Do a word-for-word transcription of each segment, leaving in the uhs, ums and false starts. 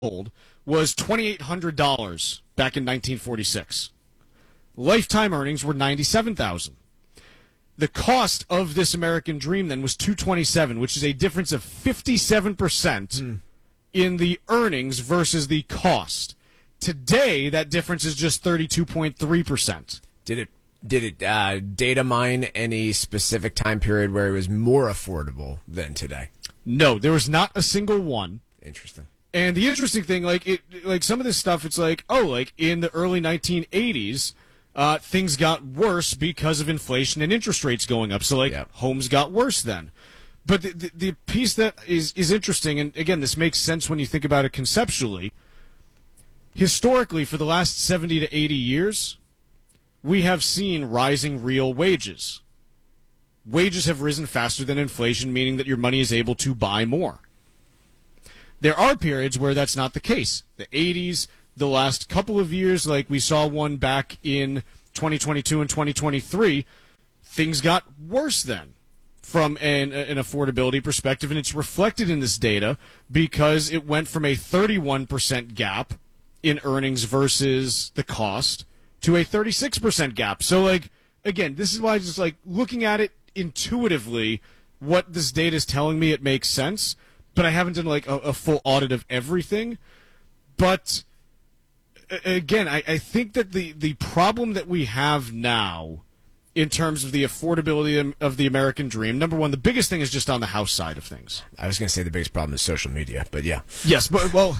old was twenty-eight hundred dollars back in nineteen forty-six. Lifetime earnings were ninety-seven thousand dollars. The cost of this American dream then was two hundred twenty-seven dollars, which is a difference of fifty-seven percent mm. in the earnings versus the cost. Today, that difference is just thirty-two point three percent. Did it did it uh, data mine any specific time period where it was more affordable than today? No, there was not a single one. Interesting. And the interesting thing, like it, like some of this stuff, it's like, oh, like in the early nineteen eighties, uh, things got worse because of inflation and interest rates going up. So, like, yep. homes got worse then. But the, the, the piece that is, is interesting, and again, this makes sense when you think about it conceptually, historically, for the last seventy to eighty years, we have seen rising real wages. Wages have risen faster than inflation, meaning that your money is able to buy more. There are periods where that's not the case. The eighties, the last couple of years, like we saw one back in twenty twenty-two and twenty twenty-three, things got worse then from an, an affordability perspective, and it's reflected in this data because it went from a thirty-one percent gap in earnings versus the cost to a thirty-six percent gap. So, like, again, this is why just like looking at it intuitively, what this data is telling me, it makes sense. But I haven't done like a, a full audit of everything. But again, I, I think that the, the problem that we have now in terms of the affordability of the American dream, number one, the biggest thing is just on the house side of things. I was going to say the biggest problem is social media, but yeah. Yes, but well,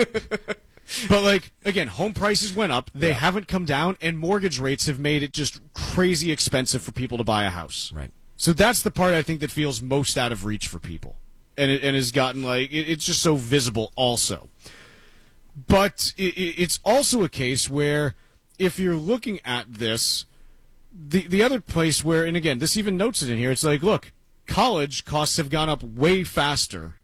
but like, again, home prices went up. They yeah. haven't come down, and mortgage rates have made it just crazy expensive for people to buy a house. Right. So that's the part I think that feels most out of reach for people. And it and has gotten like it, it's just so visible also. But it, it's also a case where if you're looking at this, the the other place where, and again, this even notes it in here, it's like, look, college costs have gone up way faster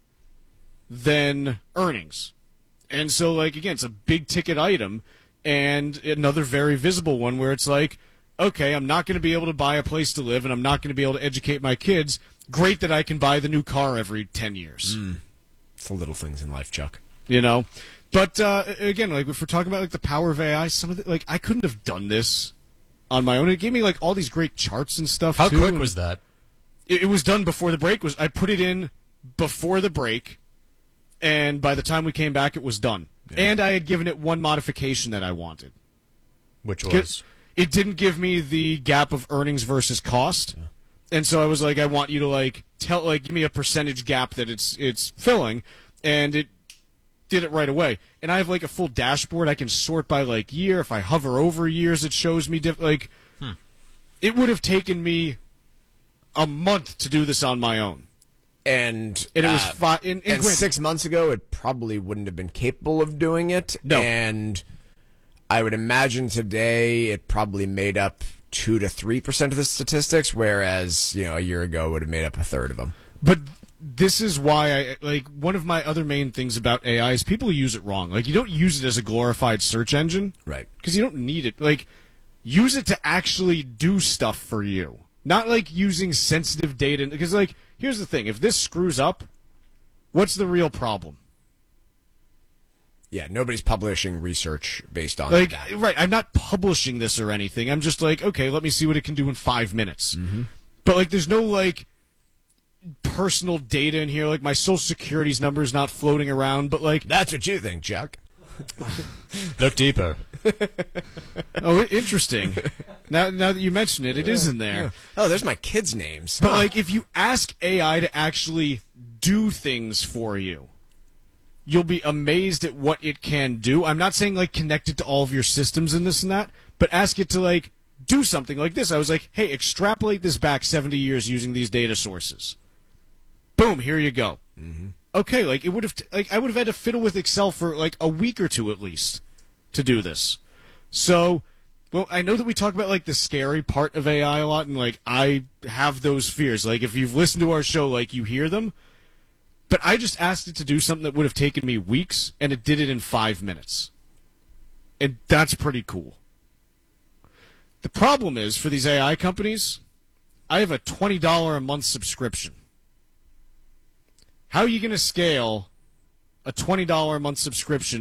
than earnings. And so, like, again, it's a big ticket item, and another very visible one where it's like, okay, I'm not going to be able to buy a place to live, and I'm not going to be able to educate my kids. Great that I can buy the new car every ten years. Mm. It's the little things in life, Chuck. You know? But, uh, again, like, if we're talking about, like, the power of A I, some of the, like, I couldn't have done this on my own. It gave me, like, all these great charts and stuff, How too. quick was that? It, it was done before the break. Was I put it in before the break, and by the time we came back, it was done. Yeah. And I had given it one modification that I wanted. Which was? It didn't give me the gap of earnings versus cost. Yeah. And so I was like, I want you to like tell, like, give me a percentage gap that it's it's filling, and it did it right away. And I have like a full dashboard. I can sort by like year. If I hover over years, it shows me diff- like. Hmm. It would have taken me a month to do this on my own, and and it was uh, fi- in, in and six months ago, it probably wouldn't have been capable of doing it. No, and I would imagine today it probably made up two to three percent of the statistics, whereas you know a year ago it would have made up a third of them. But this is why I like one of my other main things about A I is people use it wrong. Like, you don't use it as a glorified search engine, right? Because you don't need it. Like, use it to actually do stuff for you, not like using sensitive data. Because like, here's the thing: if this screws up, what's the real problem? Yeah, nobody's publishing research based on like that. Right. I'm not publishing this or anything. I'm just like, okay, let me see what it can do in five minutes. Mm-hmm. But like, there's no like personal data in here. Like, my social security's number is not floating around. But like, that's what you think, Chuck. Look deeper. Oh, interesting. Now, now that you mention it, it yeah. is in there. Yeah. Oh, there's my kids' names. But huh. like, if you ask A I to actually do things for you, you'll be amazed at what it can do. I'm not saying, like, connect it to all of your systems and this and that, but ask it to, like, do something like this. I was like, hey, extrapolate this back seventy years using these data sources. Boom, here you go. Mm-hmm. Okay, like, it would have, t- like, I would have had to fiddle with Excel for, like, a week or two at least to do this. So, well, I know that we talk about, like, the scary part of A I a lot, and, like, I have those fears. Like, if you've listened to our show, like, you hear them. But I just asked it to do something that would have taken me weeks, and it did it in five minutes. And that's pretty cool. The problem is, for these A I companies, I have a twenty dollars a month subscription. How are you going to scale a twenty dollars a month subscription